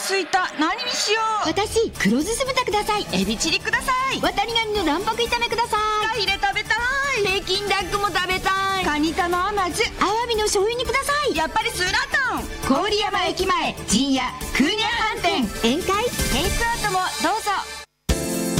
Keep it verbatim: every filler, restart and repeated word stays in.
すいた。何にしよう。 私黒酢酢豚ください。 エビチリください。 ワタリガニの卵白炒めくださフカヒレ食べたい。 い。北京ダックも食べたい。 カニ玉甘酢。 アワビの醤油煮ください。 やっぱりスーラータン。 郡山駅前陣屋空